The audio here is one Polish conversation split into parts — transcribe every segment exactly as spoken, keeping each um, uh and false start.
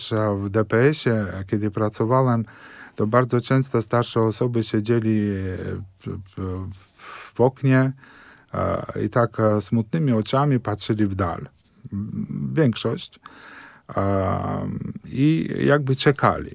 w D P S-ie, kiedy pracowałem, to bardzo często starsze osoby siedzieli w oknie i tak smutnymi oczami patrzyli w dal. Większość. I jakby czekali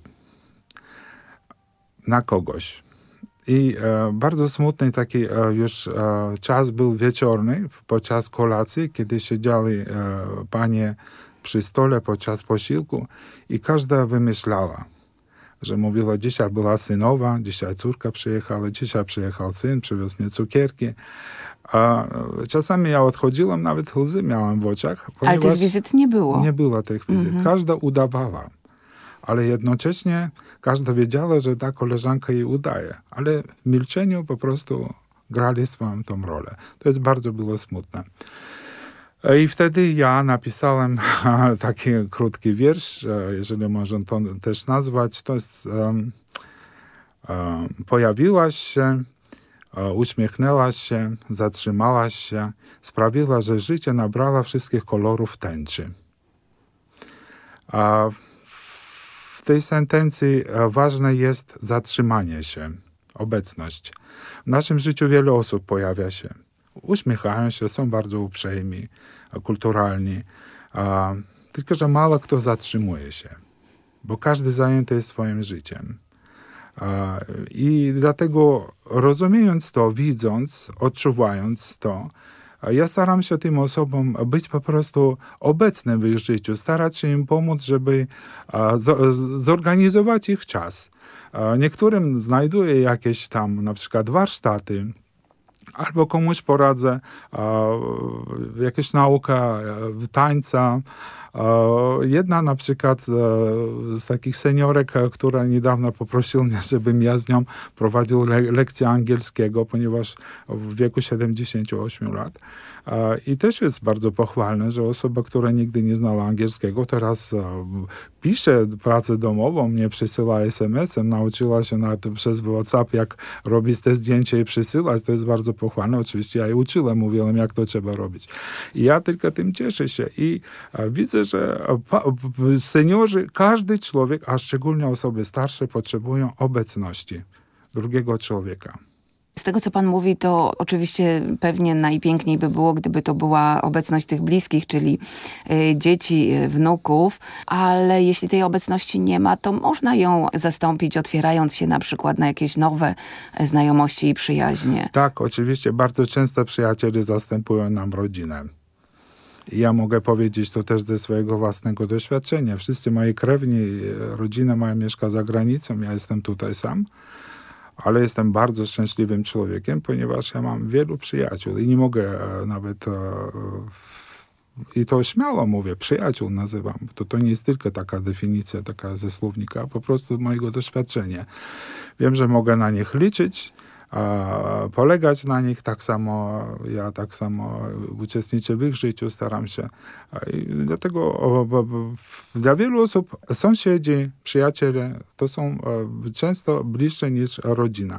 na kogoś. I e, bardzo smutny taki e, już e, czas był wieczorny, podczas kolacji, kiedy siedziały e, panie przy stole podczas posiłku i każda wymyślała, że mówiła, dzisiaj była synowa, dzisiaj córka przyjechała, dzisiaj przyjechał syn, przywiózł mi cukierki. A czasami ja odchodziłem, nawet łzy miałem w oczach. Ale tych wizyt nie było. Nie było tych wizyt. Mhm. Każda udawała. Ale jednocześnie każda wiedziała, że ta koleżanka jej udaje. Ale w milczeniu po prostu grali swoją tą rolę. To jest bardzo było smutne. I wtedy ja napisałem taki krótki wiersz, jeżeli można to też nazwać. To jest um, um, pojawiłaś się, uśmiechnęłaś się, zatrzymałaś się, sprawiła, że życie nabrała wszystkich kolorów tęczy. A w tej sentencji ważne jest zatrzymanie się, obecność. W naszym życiu wiele osób pojawia się. Uśmiechają się, są bardzo uprzejmi, kulturalni. Tylko że mało kto zatrzymuje się, bo każdy zajęty jest swoim życiem. I dlatego rozumiejąc to, widząc, odczuwając to, ja staram się tym osobom być po prostu obecnym w ich życiu, starać się im pomóc, żeby zorganizować ich czas. Niektórym znajduję jakieś tam na przykład warsztaty, albo komuś poradzę, jakaś nauka tańca. Jedna na przykład z takich seniorek, która niedawno poprosiła mnie, żebym ja z nią prowadził le- lekcję angielskiego, ponieważ w wieku siedemdziesięciu ośmiu lat. I też jest bardzo pochwalne, że osoba, która nigdy nie znała angielskiego, teraz pisze pracę domową, mnie przysyła es em esem, nauczyła się na tym przez WhatsApp, jak robić te zdjęcia i przysyłać. To jest bardzo pochwalne. Oczywiście ja jej uczyłem, mówiłem, jak to trzeba robić. I ja tylko tym cieszę się. I widzę, że seniorzy, każdy człowiek, a szczególnie osoby starsze, potrzebują obecności drugiego człowieka. Z tego, co pan mówi, to oczywiście pewnie najpiękniej by było, gdyby to była obecność tych bliskich, czyli y, dzieci, y, wnuków, ale jeśli tej obecności nie ma, to można ją zastąpić, otwierając się na przykład na jakieś nowe znajomości i przyjaźnie. Tak, oczywiście. Bardzo często przyjaciele zastępują nam rodzinę. I ja mogę powiedzieć to też ze swojego własnego doświadczenia. Wszyscy moi krewni, rodzina moja mieszka za granicą, ja jestem tutaj sam. Ale jestem bardzo szczęśliwym człowiekiem, ponieważ ja mam wielu przyjaciół i nie mogę nawet, i to śmiało mówię, przyjaciół nazywam. To, to nie jest tylko taka definicja, taka ze słownika, po prostu mojego doświadczenia. Wiem, że mogę na nich liczyć, polegać na nich, tak samo ja tak samo uczestniczę w ich życiu, staram się. I dlatego dla wielu osób sąsiedzi, przyjaciele to są często bliższe niż rodzina.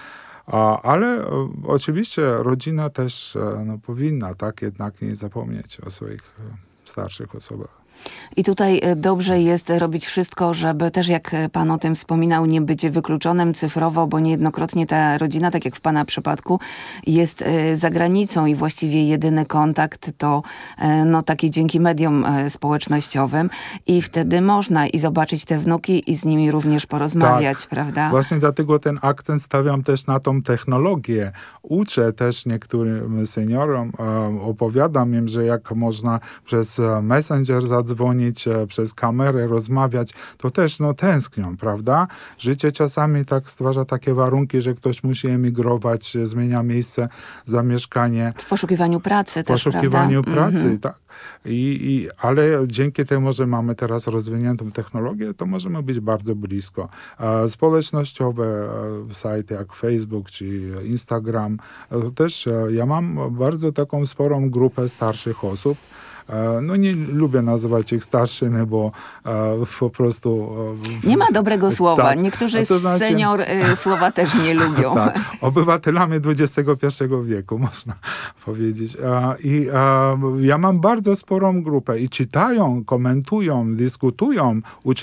Ale oczywiście rodzina też no, powinna tak jednak nie zapomnieć o swoich starszych osobach. I tutaj dobrze jest robić wszystko, żeby też, jak pan o tym wspominał, nie być wykluczonym cyfrowo, bo niejednokrotnie ta rodzina, tak jak w pana przypadku, jest za granicą i właściwie jedyny kontakt to no, taki dzięki mediom społecznościowym i wtedy można i zobaczyć te wnuki i z nimi również porozmawiać, tak, prawda? Właśnie dlatego ten akcent stawiam też na tą technologię. Uczę też niektórym seniorom, opowiadam im, że jak można przez Messenger zadzwonić, dzwonić, przez kamerę rozmawiać, to też no, tęsknią, prawda? Życie czasami tak stwarza takie warunki, że ktoś musi emigrować, zmienia miejsce zamieszkanie. W poszukiwaniu pracy w też, poszukiwaniu prawda? pracy, Mhm. tak. I, i, ale dzięki temu, że mamy teraz rozwiniętą technologię, to możemy być bardzo blisko. E, społecznościowe e, sajty jak Facebook czy Instagram, e, też e, ja mam bardzo taką sporą grupę starszych osób. No nie lubię nazywać ich starszymi, bo e, po prostu... E, nie ma dobrego słowa. Tak, Niektórzy to znaczy, senior e, słowa też nie lubią. Tak, obywatelami dwudziestego pierwszego wieku, można powiedzieć. E, I e, ja mam bardzo sporą grupę i czytają, komentują, dyskutują, uczą